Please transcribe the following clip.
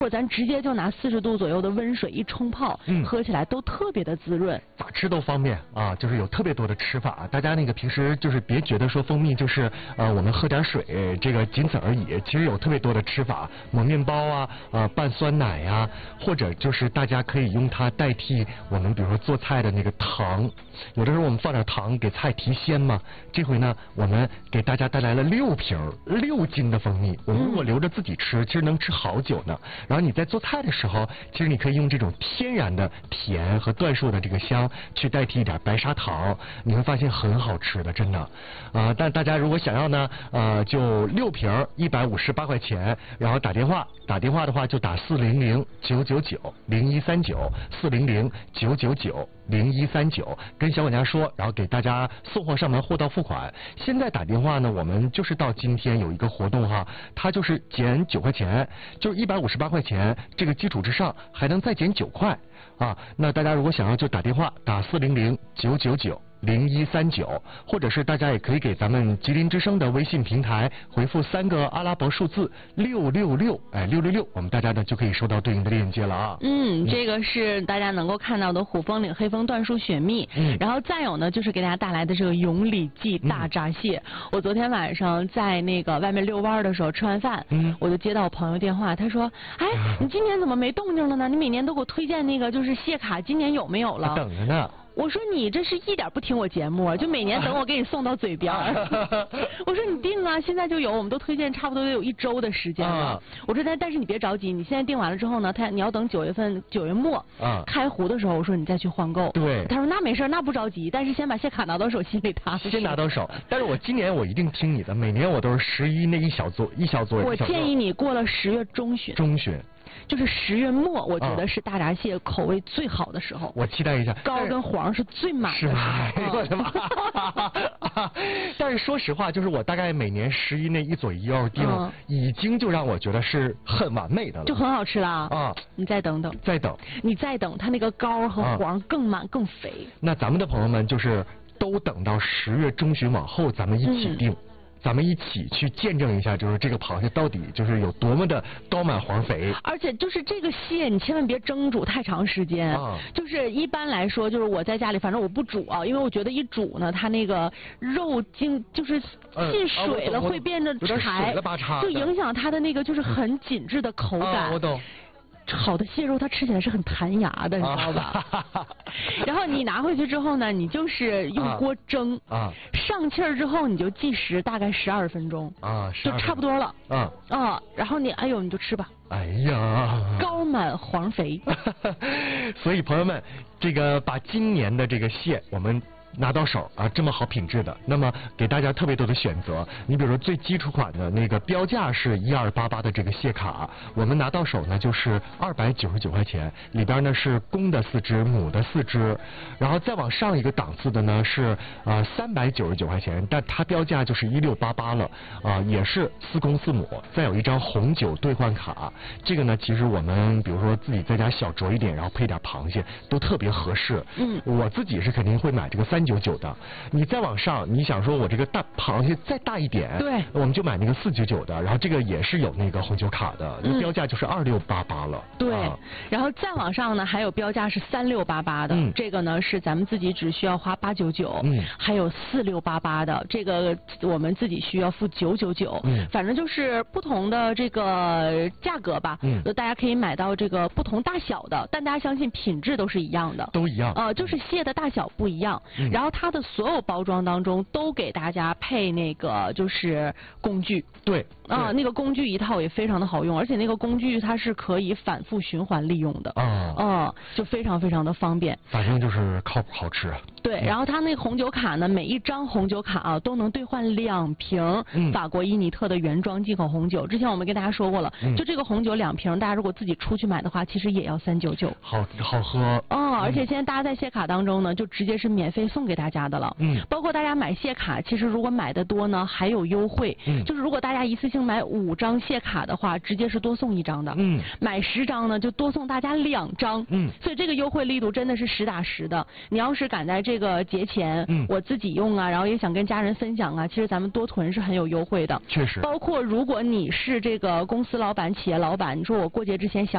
或者咱直接就拿40度左右的温水一冲泡，喝起来都特别的滋润。 咋吃都方便啊，就是有特别多的吃法。大家那个平时就是别觉得说蜂蜜就是我们喝点水这个仅此而已，其实有特别多的吃法，抹面包啊，拌酸奶呀，或者就是大家可以用它代替我们比如说做菜的那个糖，有的时候我们放点糖给菜提鲜嘛。这回呢，我们给大家带来了6瓶6斤的蜂蜜，我们如果留着自己吃，其实能吃好久呢。然后你在做菜的时候，其实你可以用这种天然的甜和椴树的这个香去代替一点白砂糖，你会发现很好吃的，真的。但大家如果想要呢，就6瓶158块钱，然后打电话的话就打400-999-0139，400-999-0139，跟小管家说，然后给大家送货上门，货到付款。现在打电话呢，我们就是到今天有一个活动哈，它就是减9块钱，就是158块钱，这个基础之上还能再减9块啊。那大家如果想要就打电话打400-999-0139，或者是大家也可以给咱们吉林之声的微信平台回复3个阿拉伯数字666，666，我们大家呢就可以收到对应的链接了啊。 这个是大家能够看到的虎风岭黑蜂椴树雪蜜，然后再有呢就是给大家带来的这个永里记大闸蟹。我昨天晚上在那个外面遛弯的时候吃完饭，我就接到我朋友电话，他说，哎，你今年怎么没动静了呢？你每年都给我推荐那个就是蟹卡，今年有没有了？ 等着呢。 我说你这是一点不听我节目，就每年等我给你送到嘴边。我说你订啊，现在就有，我们都推荐差不多有1周的时间了。我说但是你别着急，你现在订完了之后呢，你要等9月末开湖的时候，我说你再去换购。 对。 他说那没事，那不着急，但是先把蟹卡拿到手，心里踏实。 先拿到手，但是我今年我一定听你的，每年我都是11那一小撮。 我建议你过了10月中旬。就是10月末，我觉得是大闸蟹口味最好的时候。 我期待一下。 膏跟黄是最满的时候。 我的妈！但是说实话，就是我大概每年11那一左一右订，已经就让我觉得是很完美的了， 就很好吃了啊！你再等等，你再等，它那个膏和黄更满更肥。 那咱们的朋友们就是都等到10月中旬往后，咱们一起订。咱们一起去见证一下，就是这个螃蟹到底就是有多么的高满黄肥。 而且就是这个蟹，你千万别蒸煮太长时间。就是一般来说，就是我在家里，反正我不煮啊，因为我觉得一煮呢，它那个肉就是进水了会变得柴，就影响它的那个就是很紧致的口感。 我懂。 好的蟹肉它吃起来是很弹牙的，你知道吧？然后你拿回去之后呢，你就是用锅蒸，上气儿之后你就计时，大概12分钟，就差不多了。然后你你就吃吧。 哎呀， 高满黄肥。 所以朋友们，这个把今年的这个蟹我们拿到手啊，这么好品质的，那么给大家特别多的选择。你比如说最基础款的那个标价是1288的这个蟹卡，我们拿到手呢就是299块钱，里边呢是公的4只，母的4只，然后再往上一个档次的呢是399块钱，但它标价就是1688了也是4公4母，再有一张红酒兑换卡。这个呢其实我们比如说自己在家小酌一点，然后配点螃蟹都特别合适。我自己是肯定会买这个399的，你再往上，你想说我这个大螃蟹再大一点， 对， 我们就买那个499的，然后这个也是有那个红酒卡的，标价就是2688了。 对，然后再往上呢，还有标价是3688的，这个呢是咱们自己只需要花899，还有4688的，这个我们自己需要付999，反正就是不同的这个价格吧，大家可以买到这个不同大小的，但大家相信品质都是一样的， 都一样， 就是蟹的大小不一样。然后它的所有包装当中都给大家配那个就是工具， 对那个工具一套也非常的好用，而且那个工具它是可以反复循环利用的，就非常非常的方便。 反正就是靠谱好吃。 对，然后它那个红酒卡呢，每一张红酒卡都能兑换2瓶法国伊尼特的原装进口红酒。之前我们跟大家说过了，就这个红酒2瓶，大家如果自己出去买的话，其实也要399。 好喝。 而且现在大家在蟹卡当中呢，就直接是免费送给大家的了。包括大家买蟹卡，其实如果买的多呢，还有优惠。就是如果大家一次性买5张蟹卡的话，直接是多送1张的。买10张呢，就多送大家2张。所以这个优惠力度真的是实打实的。你要是赶在这个节前，我自己用啊，然后也想跟家人分享啊，其实咱们多囤是很有优惠的。 确实。 包括如果你是这个公司老板、企业老板，你说我过节之前想